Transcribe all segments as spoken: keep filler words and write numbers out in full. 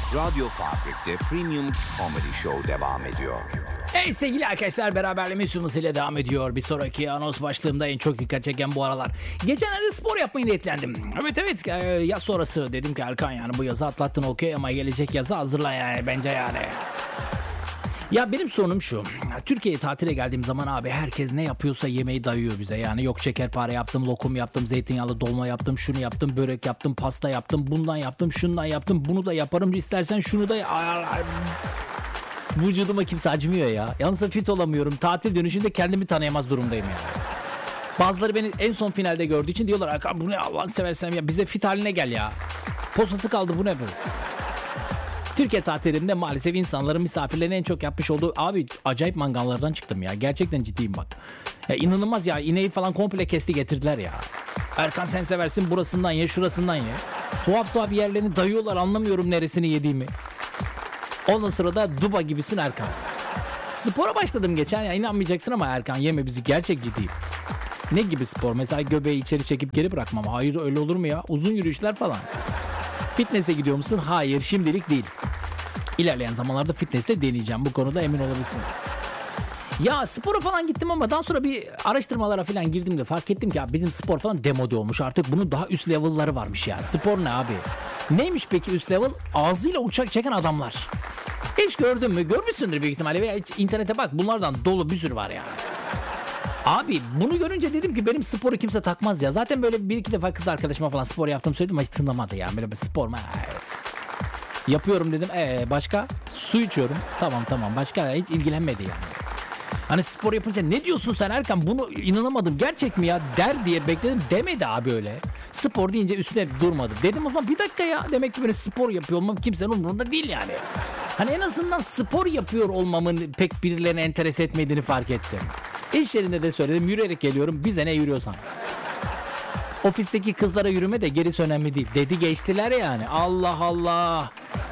Radyo Fabrik'te Premium Comedy Show devam ediyor. Hey sevgili arkadaşlar, beraberliğimiz sunumuz ile devam ediyor. Bir sonraki anons başlığımda en çok dikkat çeken bu aralar. Geçenlerde spor yapmayı niyetlendim. Evet evet, e, yaz sonrası dedim ki Erkan, yani bu yazı atlattın okey, ama gelecek yazı hazırla yani bence yani. Ya benim sorunum şu. Türkiye'ye tatile geldiğim zaman abi herkes ne yapıyorsa yemeği dayıyor bize. Yani yok şekerpare yaptım, lokum yaptım, zeytinyağlı dolma yaptım, şunu yaptım, börek yaptım, pasta yaptım, bundan yaptım, şundan yaptım, bunu da yaparım, istersen şunu da... Vücuduma kimse acımıyor ya. Yalnız fit olamıyorum. Tatil dönüşünde kendimi tanıyamaz durumdayım yani. Bazıları beni en son finalde gördüğü için diyorlar Hakan, bu ne Allah'ını seversen ya, bize fit haline gel ya. Posası kaldı, bu ne böyle? Türkiye tatilinde maalesef insanların misafirlerin en çok yapmış olduğu abi acayip mangallardan çıktım ya. Gerçekten ciddiyim bak. Ya inanılmaz ya, ineği falan komple kesti getirdiler ya. Erkan sen seversin, burasından ye, şurasından ye. Tuhaf tuhaf yerlerini dayıyorlar, anlamıyorum neresini yediğimi. Ondan sonra da duba gibisin Erkan. Spora başladım geçen ya, inanmayacaksın ama Erkan yeme bizi, gerçek ciddiyim. Ne gibi spor? Mesela göbeği içeri çekip geri bırakmam. Hayır, öyle olur mu ya? Uzun yürüyüşler falan. Fitness'e gidiyor musun? Hayır, şimdilik değil. İlerleyen zamanlarda fitness'te deneyeceğim. Bu konuda emin olabilirsiniz. Ya spora falan gittim ama daha sonra bir araştırmalara falan girdim de fark ettim ki ya bizim spor falan demode olmuş. Artık bunun daha üst level'ları varmış ya. Spor ne abi? Neymiş peki üst level? Ağzıyla uçak çeken adamlar. Hiç gördün mü? Görmüşsündür büyük ihtimalle. Veya hiç internete bak, bunlardan dolu bir sürü var ya. Abi bunu görünce dedim ki benim sporu kimse takmaz ya. Zaten böyle bir iki defa kız arkadaşıma falan spor yaptım söyledim ama hiç tınlamadı ya. Böyle bir spor mu? Evet. Yapıyorum dedim. Ee başka? Su içiyorum. Tamam tamam. Başka hiç ilgilenmedi yani. Hani spor yapınca ne diyorsun sen Erkan, bunu inanamadım, gerçek mi ya der diye bekledim, demedi abi öyle. Spor deyince üstüne durmadı. Dedim o zaman bir dakika ya, demek ki böyle spor yapıyor olmam kimsenin umurunda değil yani. Hani en azından spor yapıyor olmamın pek birilerine enteres etmediğini fark ettim. İş yerinde de söyledim, yürüyerek geliyorum, bize ne yürüyorsan. Ofisteki kızlara yürüme de gerisi önemli değil. Dedi geçtiler yani, Allah Allah.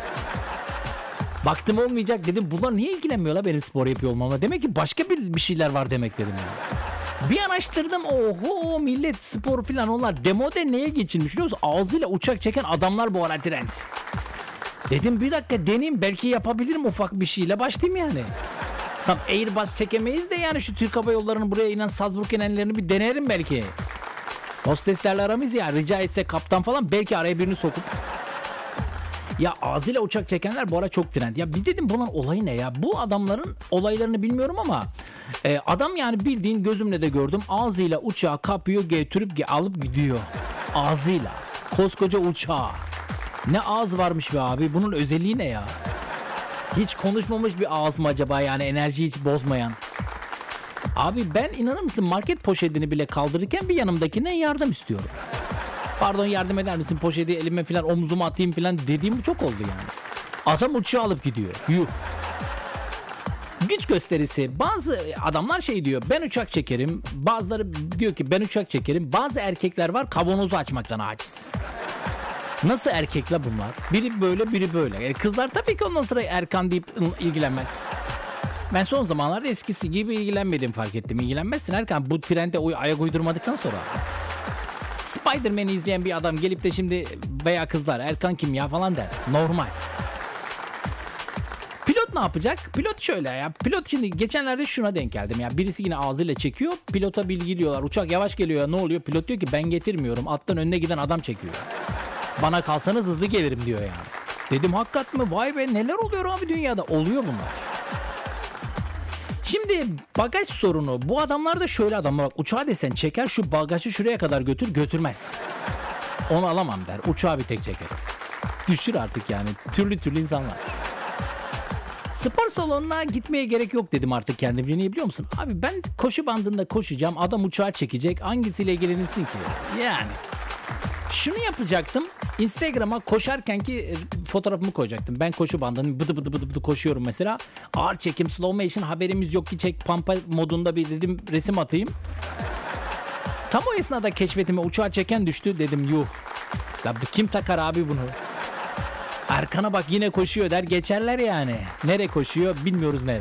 Baktım olmayacak dedim, bunlar niye ilgilenmiyorlar benim spor yapıyor olmamla? Demek ki başka bir, bir şeyler var demek dedim yani. Bir araştırdım, oho millet spor falan, onlar demode neye geçilmiş biliyor musun? Ağzıyla uçak çeken adamlar bu ara trend. Dedim bir dakika deneyeyim, belki yapabilirim, ufak bir şeyle başlayayım yani. Tam Airbus çekemeyiz de yani şu Türk Hava Yolları'nın buraya inen Salzburg inenlerini bir denerim belki. Hosteslerle aramayız ya, rica etse kaptan falan, belki araya birini sokup. Ya ağzıyla uçak çekenler bu ara çok trend. Ya bir dedim bunun olayı ne ya? Bu adamların olaylarını bilmiyorum ama e, adam yani bildiğin gözümle de gördüm. Ağzıyla uçağı kapıyor, getirip alıp gidiyor. Ağzıyla. Koskoca uçağı. Ne ağız varmış be abi. Bunun özelliği ne ya? Hiç konuşmamış bir ağız mı acaba, yani enerjiyi hiç bozmayan? Abi ben inanır mısın market poşetini bile kaldırırken bir yanımdakinden yardım istiyorum. Pardon yardım eder misin, poşeti elime falan omzuma atayım falan dediğim çok oldu yani. Adam uçağı alıp gidiyor. Yuh. Güç gösterisi. Bazı adamlar şey diyor, ben uçak çekerim. Bazıları diyor ki ben uçak çekerim. Bazı erkekler var kavanozu açmaktan aciz. Nasıl erkekler bunlar? Biri böyle biri böyle. Yani kızlar tabii ki ondan sonra Erkan deyip ilgilenmez. Ben son zamanlarda eskisi gibi ilgilenmedim, fark ettim. İlgilenmezsin Erkan, bu trende uy- ayak uydurmadıktan sonra. Spider-Man'i izleyen bir adam gelip de şimdi veya kızlar Erkan kim ya falan der. Normal. Pilot ne yapacak? Pilot şöyle ya. Pilot şimdi geçenlerde şuna denk geldim ya. Birisi yine ağzıyla çekiyor. Pilota bilgiliyorlar. Uçak yavaş geliyor ya, ne oluyor? Pilot diyor ki ben getirmiyorum. Alttan önüne giden adam çekiyor. Bana kalsanız hızlı gelirim diyor yani. Dedim hakikat mi? Vay be, neler oluyor abi dünyada? Oluyor bunlar. Şimdi bagaj sorunu. Bu adamlar da şöyle adamlar. Bak uçağa desen çeker, şu bagajı şuraya kadar götür, götürmez. Onu alamam der. Uçağı bir tek çeker. Düşür artık yani. Türlü türlü insanlar. Spor salonuna gitmeye gerek yok dedim artık kendimce. Niye biliyor musun? Abi ben koşu bandında koşacağım. Adam uçağa çekecek. Hangisiyle ilgilenirsin ki? Yani. Şunu yapacaktım. Instagram'a koşarkenki fotoğrafımı koyacaktım. Ben koşu bandını bıdı bıdı bıdı bıdı koşuyorum mesela. Ağır çekim, slow motion, haberimiz yok ki çek pampa modunda bir dedim resim atayım. Tam o esnada keşfetime uçağa çeken düştü, dedim yuh. Ya kim takar abi bunu? Erkan'a bak yine koşuyor der geçerler yani. Nere koşuyor bilmiyoruz nere.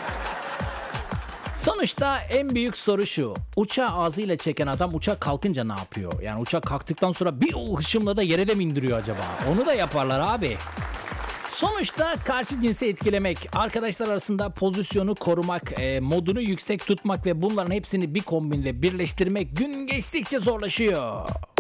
Sonuçta en büyük soru şu. Uçağı ağzıyla çeken adam uçak kalkınca ne yapıyor? Yani uçak kalktıktan sonra bir o hışımla da yere de mi indiriyor acaba? Onu da yaparlar abi. Sonuçta karşı cinsi etkilemek, arkadaşlar arasında pozisyonu korumak, e, modunu yüksek tutmak ve bunların hepsini bir kombinle birleştirmek gün geçtikçe zorlaşıyor.